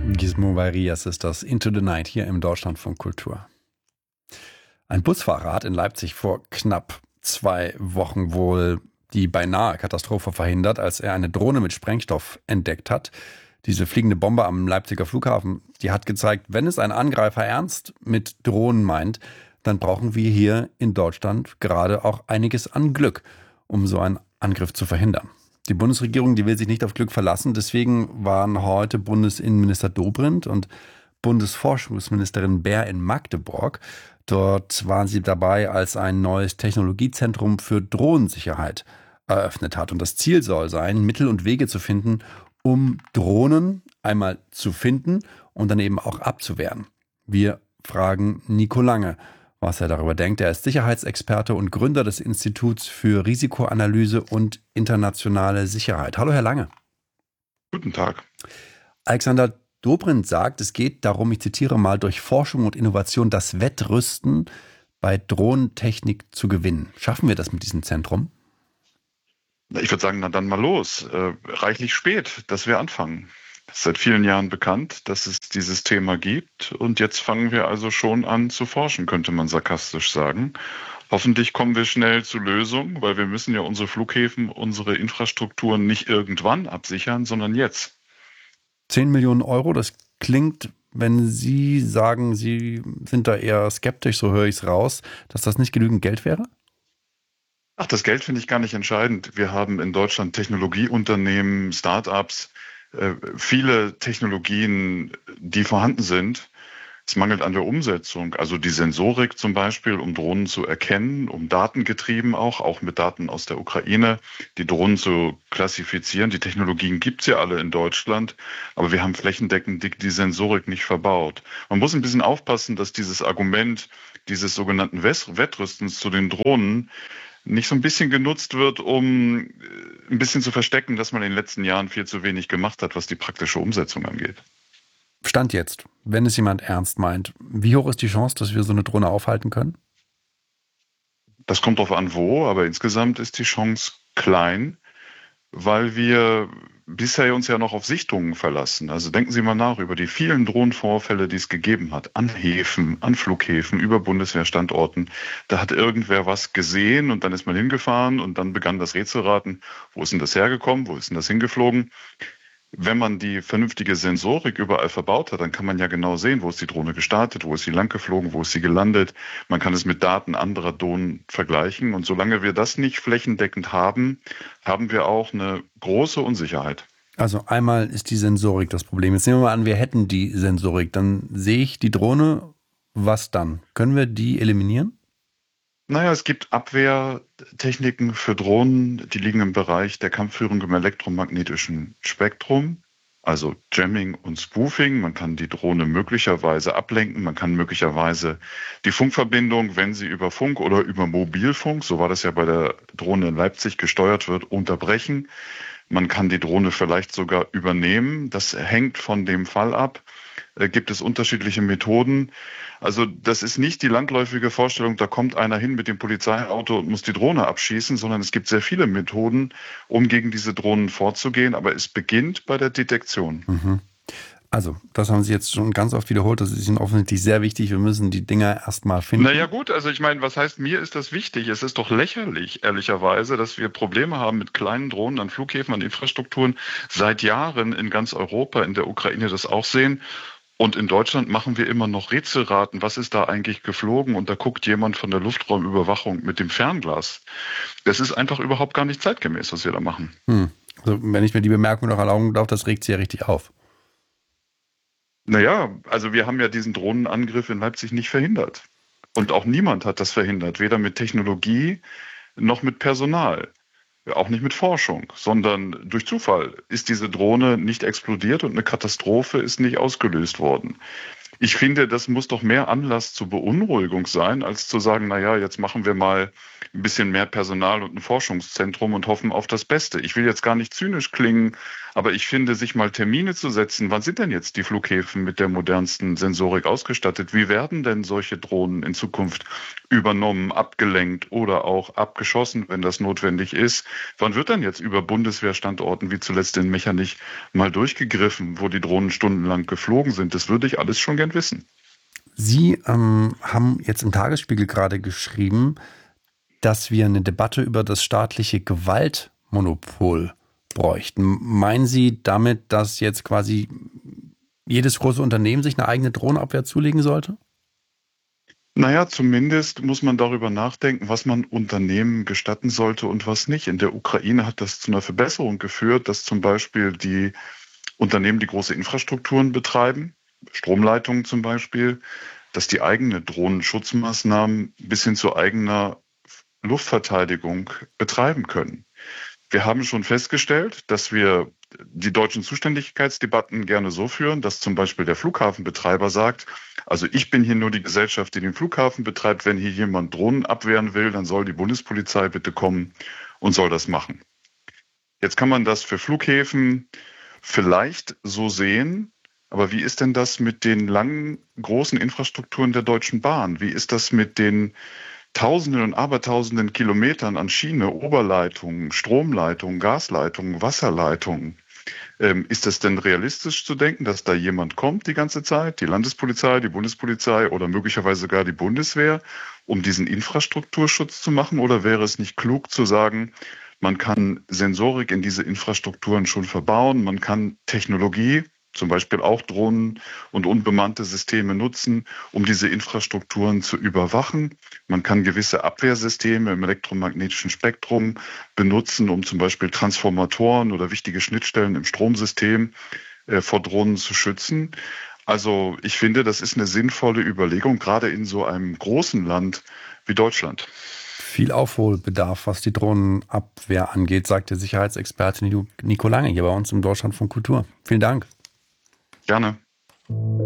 Gizmo Varias ist das Into the Night hier im Deutschlandfunk Kultur. Ein Busfahrer hat in Leipzig vor knapp 2 Wochen wohl die beinahe Katastrophe verhindert, als er eine Drohne mit Sprengstoff entdeckt hat. Diese fliegende Bombe am Leipziger Flughafen, die hat gezeigt, wenn es ein Angreifer ernst mit Drohnen meint, dann brauchen wir hier in Deutschland gerade auch einiges an Glück, um so einen Angriff zu verhindern. Die Bundesregierung, die will sich nicht auf Glück verlassen. Deswegen waren heute Bundesinnenminister Dobrindt und Bundesforschungsministerin Baer in Magdeburg. Dort waren sie dabei, als ein neues Technologiezentrum für Drohnensicherheit eröffnet hat. Und das Ziel soll sein, Mittel und Wege zu finden, um Drohnen einmal zu finden und dann eben auch abzuwehren. Wir fragen Nico Lange, was er darüber denkt. Er ist Sicherheitsexperte und Gründer des Instituts für Risikoanalyse und internationale Sicherheit. Hallo, Herr Lange. Guten Tag. Alexander Dobrindt sagt, es geht darum, ich zitiere mal, durch Forschung und Innovation das Wettrüsten bei Drohnentechnik zu gewinnen. Schaffen wir das mit diesem Zentrum? Ich würde sagen, na dann mal los. Reichlich spät, dass wir anfangen. Es ist seit vielen Jahren bekannt, dass es dieses Thema gibt. Und jetzt fangen wir also schon an zu forschen, könnte man sarkastisch sagen. Hoffentlich kommen wir schnell zu Lösungen, weil wir müssen ja unsere Flughäfen, unsere Infrastrukturen nicht irgendwann absichern, sondern jetzt. 10 Millionen Euro, das klingt, wenn Sie sagen, Sie sind da eher skeptisch, so höre ich es raus, dass das nicht genügend Geld wäre? Ach, das Geld finde ich gar nicht entscheidend. Wir haben in Deutschland Technologieunternehmen, Start-ups, viele Technologien, die vorhanden sind. Es mangelt an der Umsetzung, also die Sensorik zum Beispiel, um Drohnen zu erkennen, um datengetrieben auch mit Daten aus der Ukraine, die Drohnen zu klassifizieren. Die Technologien gibt es ja alle in Deutschland, aber wir haben flächendeckend die Sensorik nicht verbaut. Man muss ein bisschen aufpassen, dass dieses Argument dieses sogenannten Wettrüstens zu den Drohnen nicht so ein bisschen genutzt wird, um ein bisschen zu verstecken, dass man in den letzten Jahren viel zu wenig gemacht hat, was die praktische Umsetzung angeht. Stand jetzt, wenn es jemand ernst meint, wie hoch ist die Chance, dass wir so eine Drohne aufhalten können? Das kommt drauf an, wo, aber insgesamt ist die Chance klein, weil wir bisher uns ja noch auf Sichtungen verlassen. Also denken Sie mal nach über die vielen Drohnenvorfälle, die es gegeben hat, an Häfen, an Flughäfen, über Bundeswehrstandorten. Da hat irgendwer was gesehen und dann ist man hingefahren und dann begann das Rätselraten. Wo ist denn das hergekommen? Wo ist denn das hingeflogen? Wenn man die vernünftige Sensorik überall verbaut hat, dann kann man ja genau sehen, wo ist die Drohne gestartet, wo ist sie langgeflogen, wo ist sie gelandet. Man kann es mit Daten anderer Drohnen vergleichen. Und solange wir das nicht flächendeckend haben, haben wir auch eine große Unsicherheit. Also einmal ist die Sensorik das Problem. Jetzt nehmen wir mal an, wir hätten die Sensorik. Dann sehe ich die Drohne. Was dann? Können wir die eliminieren? Naja, es gibt Abwehrtechniken für Drohnen, die liegen im Bereich der Kampfführung im elektromagnetischen Spektrum, also Jamming und Spoofing. Man kann die Drohne möglicherweise ablenken, man kann möglicherweise die Funkverbindung, wenn sie über Funk oder über Mobilfunk, so war das ja bei der Drohne in Leipzig, gesteuert wird, unterbrechen. Man kann die Drohne vielleicht sogar übernehmen. Das hängt von dem Fall ab. Gibt es unterschiedliche Methoden. Also das ist nicht die landläufige Vorstellung, da kommt einer hin mit dem Polizeiauto und muss die Drohne abschießen, sondern es gibt sehr viele Methoden, um gegen diese Drohnen vorzugehen. Aber es beginnt bei der Detektion. Mhm. Also, das haben Sie jetzt schon ganz oft wiederholt. Das ist Ihnen offensichtlich sehr wichtig. Wir müssen die Dinger erstmal finden. Naja gut, also ich meine, was heißt, mir ist das wichtig? Es ist doch lächerlich, ehrlicherweise, dass wir Probleme haben mit kleinen Drohnen an Flughäfen, an Infrastrukturen. Seit Jahren in ganz Europa, in der Ukraine das auch sehen. Und in Deutschland machen wir immer noch Rätselraten. Was ist da eigentlich geflogen? Und da guckt jemand von der Luftraumüberwachung mit dem Fernglas. Das ist einfach überhaupt gar nicht zeitgemäß, was wir da machen. Also, wenn ich mir die Bemerkung noch erlauben darf, das regt Sie ja richtig auf. Naja, also wir haben ja diesen Drohnenangriff in Leipzig nicht verhindert. Und auch niemand hat das verhindert, weder mit Technologie noch mit Personal. Auch nicht mit Forschung, sondern durch Zufall ist diese Drohne nicht explodiert und eine Katastrophe ist nicht ausgelöst worden. Ich finde, das muss doch mehr Anlass zur Beunruhigung sein, als zu sagen, naja, jetzt machen wir mal ein bisschen mehr Personal und ein Forschungszentrum und hoffen auf das Beste. Ich will jetzt gar nicht zynisch klingen, Aber ich finde, sich mal Termine zu setzen, wann sind denn jetzt die Flughäfen mit der modernsten Sensorik ausgestattet? Wie werden denn solche Drohnen in Zukunft übernommen, abgelenkt oder auch abgeschossen, wenn das notwendig ist? Wann wird dann jetzt über Bundeswehrstandorten wie zuletzt in Mechernich mal durchgegriffen, wo die Drohnen stundenlang geflogen sind? Das würde ich alles schon gern wissen. Sie haben jetzt im Tagesspiegel gerade geschrieben, dass wir eine Debatte über das staatliche Gewaltmonopol bräuchten. Meinen Sie damit, dass jetzt quasi jedes große Unternehmen sich eine eigene Drohnenabwehr zulegen sollte? Naja, zumindest muss man darüber nachdenken, was man Unternehmen gestatten sollte und was nicht. In der Ukraine hat das zu einer Verbesserung geführt, dass zum Beispiel die Unternehmen, die große Infrastrukturen betreiben, Stromleitungen zum Beispiel, dass die eigene Drohnenschutzmaßnahmen bis hin zu eigener Luftverteidigung betreiben können. Wir haben schon festgestellt, dass wir die deutschen Zuständigkeitsdebatten gerne so führen, dass zum Beispiel der Flughafenbetreiber sagt, also ich bin hier nur die Gesellschaft, die den Flughafen betreibt. Wenn hier jemand Drohnen abwehren will, dann soll die Bundespolizei bitte kommen und soll das machen. Jetzt kann man das für Flughäfen vielleicht so sehen, aber wie ist denn das mit den langen, großen Infrastrukturen der Deutschen Bahn? Wie ist das mit den Tausenden und Abertausenden Kilometern an Schiene, Oberleitungen, Stromleitungen, Gasleitungen, Wasserleitungen? Ist es denn realistisch zu denken, dass da jemand kommt die ganze Zeit, die Landespolizei, die Bundespolizei oder möglicherweise sogar die Bundeswehr, um diesen Infrastrukturschutz zu machen? Oder wäre es nicht klug zu sagen, man kann Sensorik in diese Infrastrukturen schon verbauen, man kann Technologie, zum Beispiel auch Drohnen und unbemannte Systeme nutzen, um diese Infrastrukturen zu überwachen. Man kann gewisse Abwehrsysteme im elektromagnetischen Spektrum benutzen, um zum Beispiel Transformatoren oder wichtige Schnittstellen im Stromsystem vor Drohnen zu schützen. Also ich finde, das ist eine sinnvolle Überlegung, gerade in so einem großen Land wie Deutschland. Viel Aufholbedarf, was die Drohnenabwehr angeht, sagt der Sicherheitsexperte Nico Lange hier bei uns im Deutschlandfunk Kultur. Vielen Dank. Gerne.